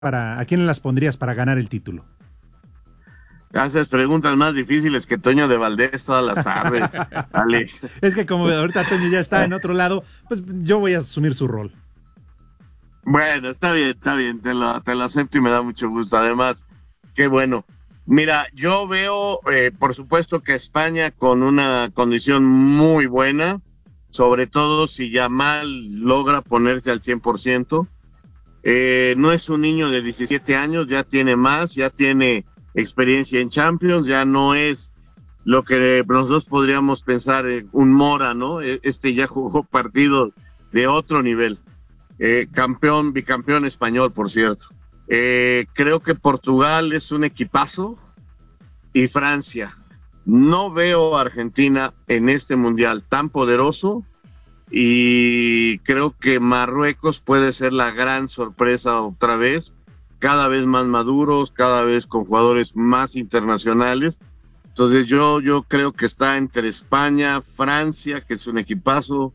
¿A quién las pondrías para ganar el título? Haces preguntas más difíciles que Toño de Valdés todas las tardes, Alex. Es que como ahorita Toño ya está en otro lado, pues yo voy a asumir su rol. Bueno, está bien, te lo acepto y me da mucho gusto. Además, qué bueno. Mira, yo veo, por supuesto que España con una condición muy buena, sobre todo si Yamal logra ponerse al 100%. No es un niño de 17 años, ya tiene más, ya tiene experiencia en Champions, ya no es lo que nosotros podríamos pensar un Mora, ¿no? Este ya jugó partidos de otro nivel. Bicampeón español, por cierto. Creo que Portugal es un equipazo y Francia. No veo a Argentina en este mundial tan poderoso y creo que Marruecos puede ser la gran sorpresa otra vez, cada vez más maduros, cada vez con jugadores más internacionales. Entonces yo creo que está entre España, Francia, que es un equipazo,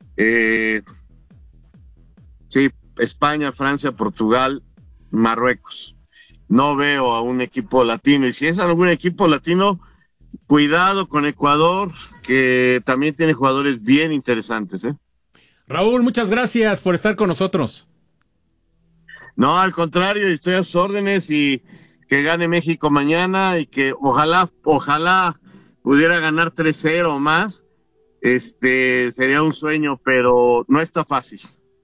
sí, España, Francia, Portugal, Marruecos. No veo a un equipo latino, y si es algún equipo latino, cuidado con Ecuador, que también tiene jugadores bien interesantes, ¿eh? Raúl, muchas gracias por estar con nosotros. No, al contrario, estoy a sus órdenes y que gane México mañana y que ojalá pudiera ganar 3-0 o más. Sería un sueño, pero no está fácil.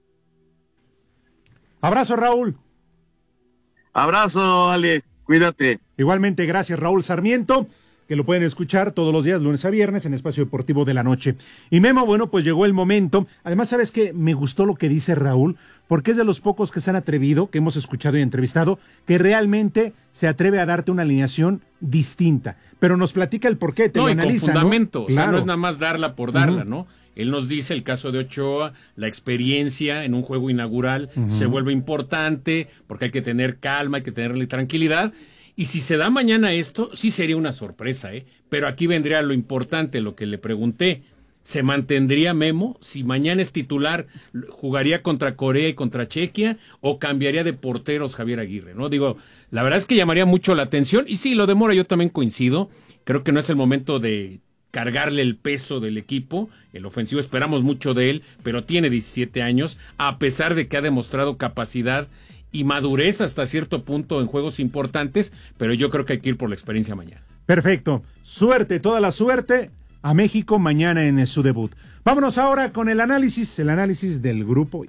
Abrazo, Raúl. Abrazo, Ale, cuídate. Igualmente, gracias, Raúl Sarmiento, que lo pueden escuchar todos los días, lunes a viernes, en Espacio Deportivo de la Noche. Y Memo, bueno, pues llegó el momento. Además, ¿sabes qué? Me gustó lo que dice Raúl, porque es de los pocos que se han atrevido, que hemos escuchado y entrevistado, que realmente se atreve a darte una alineación distinta. Pero nos platica el porqué, te lo analiza, con fundamento, ¿no? O sea, Claro. no es nada más darla por darla, ¿no? Él nos dice el caso de Ochoa, la experiencia en un juego inaugural se vuelve importante porque hay que tener calma, hay que tenerle tranquilidad. Y si se da mañana esto, sí sería una sorpresa, ¿eh? Pero aquí vendría lo importante, lo que le pregunté. ¿Se mantendría Memo? Si mañana es titular, ¿jugaría contra Corea y contra Chequia? ¿O cambiaría de porteros Javier Aguirre? ¿No? Digo, la verdad es que llamaría mucho la atención. Y sí, lo de Mora yo también coincido. Creo que no es el momento de cargarle el peso del equipo. El ofensivo esperamos mucho de él, pero tiene 17 años, a pesar de que ha demostrado capacidad y madurez hasta cierto punto en juegos importantes, pero yo creo que hay que ir por la experiencia mañana. Perfecto. Suerte, toda la suerte a México mañana en su debut. Vámonos ahora con el análisis del Grupo I.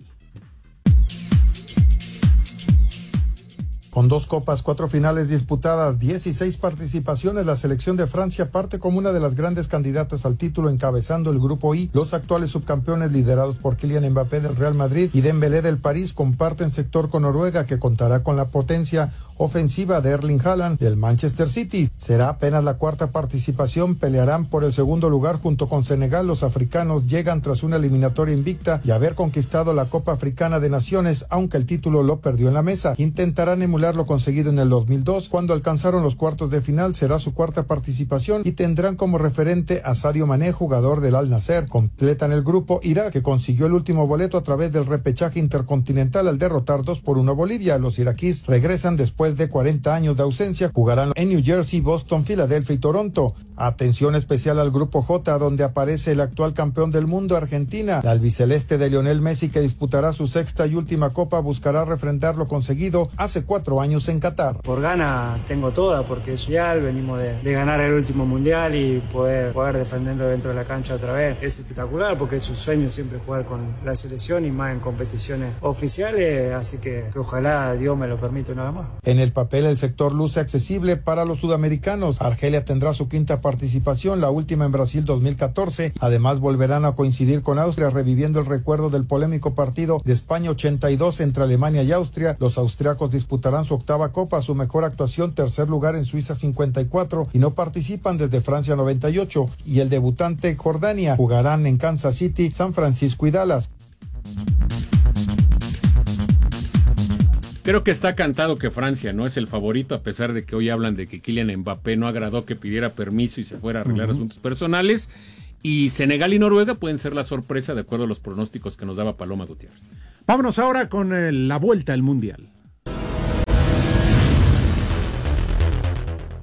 Con 2 copas, 4 finales disputadas, 16 participaciones, la selección de Francia parte como una de las grandes candidatas al título encabezando el Grupo I. Los actuales subcampeones liderados por Kylian Mbappé del Real Madrid y Dembélé del París comparten sector con Noruega, que contará con la potencia ofensiva de Erling Haaland del Manchester City. Será apenas la 4ª participación, pelearán por el 2º lugar junto con Senegal. Los africanos llegan tras una eliminatoria invicta y haber conquistado la Copa Africana de Naciones, aunque el título lo perdió en la mesa. Intentarán emular lo conseguido en el 2002, cuando alcanzaron los cuartos de final. Será su 4ª participación y tendrán como referente a Sadio Mané, jugador del Al Nassr. Completan el grupo Irak, que consiguió el último boleto a través del repechaje intercontinental al derrotar 2-1 a Bolivia. Los iraquíes regresan después de 40 años de ausencia, jugarán en New Jersey, Boston, Filadelfia y Toronto. Atención especial al grupo J, donde aparece el actual campeón del mundo, Argentina. La albiceleste de Lionel Messi, que disputará su 6ª y última copa, buscará refrendar lo conseguido hace 4 años en Qatar. Por gana tengo toda, porque es mundial, venimos de ganar el último mundial y poder defenderlo dentro de la cancha otra vez. Es espectacular porque es un sueño siempre jugar con la selección y más en competiciones oficiales, así que ojalá Dios me lo permita una vez más. En el papel, el sector luce accesible para los sudamericanos. Argelia tendrá su 5ª participación, la última en Brasil 2014. Además, volverán a coincidir con Austria, reviviendo el recuerdo del polémico partido de España 82 entre Alemania y Austria. Los austriacos disputarán su 8ª copa, su mejor actuación, 3er lugar en Suiza 54, y no participan desde Francia 98. Y el debutante Jordania jugarán en Kansas City, San Francisco y Dallas. Creo que está cantado que Francia no es el favorito, a pesar de que hoy hablan de que Kylian Mbappé no agradó que pidiera permiso y se fuera a arreglar asuntos personales. Y Senegal y Noruega pueden ser la sorpresa, de acuerdo a los pronósticos que nos daba Paloma Gutiérrez. Vámonos ahora con la vuelta al Mundial.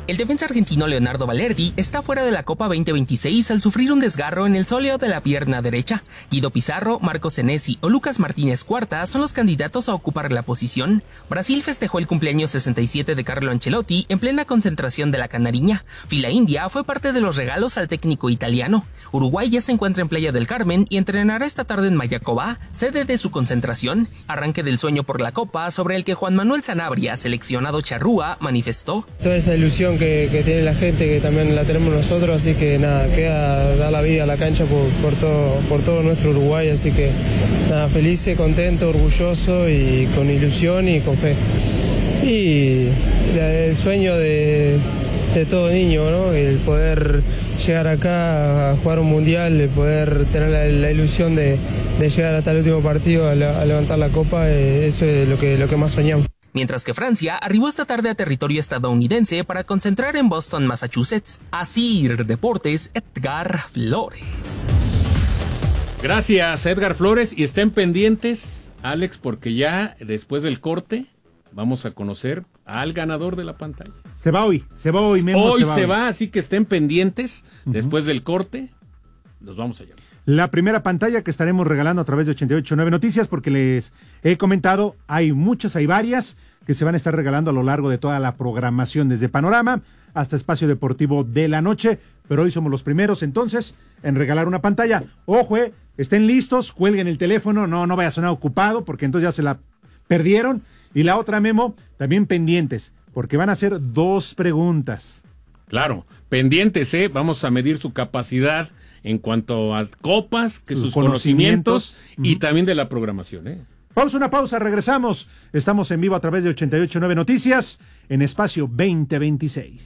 El defensa argentino Leonardo Balerdi está fuera de la Copa 2026 al sufrir un desgarro en el sóleo de la pierna derecha. Guido Pizarro, Marco Senesi o Lucas Martínez Cuarta son los candidatos a ocupar la posición. Brasil festejó el cumpleaños 67 de Carlo Ancelotti en plena concentración de la Canariña. Fila India fue parte de los regalos al técnico italiano. Uruguay ya se encuentra en Playa del Carmen y entrenará esta tarde en Mayacobá, sede de su concentración. Arranque del sueño por la Copa, sobre el que Juan Manuel Sanabria, seleccionado charrúa, manifestó: toda esa ilusión que tiene la gente, que también la tenemos nosotros, así que nada, queda dar la vida a la cancha por todo nuestro Uruguay, así que nada, feliz, contento, orgulloso y con ilusión y con fe. Y el sueño de todo niño, ¿no? El poder llegar acá a jugar un mundial, el poder tener la ilusión de llegar hasta el último partido a levantar la copa, eso es lo que más soñamos. Mientras que Francia arribó esta tarde a territorio estadounidense para concentrar en Boston, Massachusetts. Asir Deportes, Edgar Flores. Gracias, Edgar Flores. Y estén pendientes, Alex, porque ya después del corte vamos a conocer al ganador de la pantalla. Se va hoy, Memo. Hoy se va, así que estén pendientes. Después del corte, los vamos a llamar. La primera pantalla que estaremos regalando a través de 88.9 Noticias, porque les he comentado, hay varias que se van a estar regalando a lo largo de toda la programación, desde Panorama hasta Espacio Deportivo de la Noche, pero hoy somos los primeros entonces en regalar una pantalla. Ojo, estén listos, cuelguen el teléfono, no vaya a sonar ocupado, porque entonces ya se la perdieron. Y la otra, Memo, también pendientes, porque van a hacer 2 preguntas. Claro, pendientes, vamos a medir su capacidad en cuanto a copas, que sus conocimientos y también de la programación. Vamos a una pausa, regresamos. Estamos en vivo a través de 88.9 Noticias en Espacio 2026.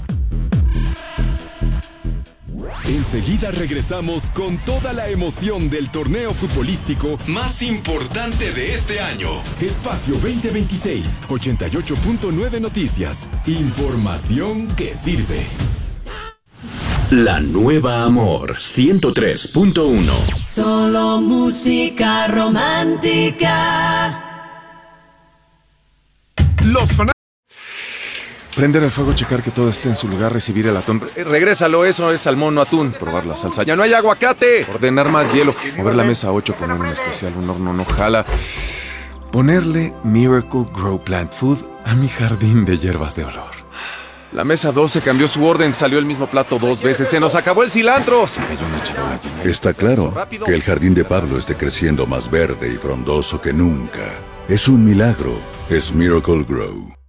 Enseguida regresamos con toda la emoción del torneo futbolístico más importante de este año. Espacio 2026, 88.9 Noticias. Información que sirve. La nueva Amor 103.1. Solo música romántica. Los fanáticos. Prender el fuego, checar que todo esté en su lugar, recibir el atún. Regrésalo, eso es salmón, no atún. Probar la salsa. ¡Ya no hay aguacate! Ordenar más hielo. Mover la mesa 8, poner un especial, un horno no jala. Ponerle Miracle Grow Plant Food a mi jardín de hierbas de olor. La mesa 12 cambió su orden, salió el mismo plato 2 veces. ¡Se nos acabó el cilantro! Se cayó una charola llena. Está claro que el jardín de Pablo esté creciendo más verde y frondoso que nunca. Es un milagro. Es Miracle Grow.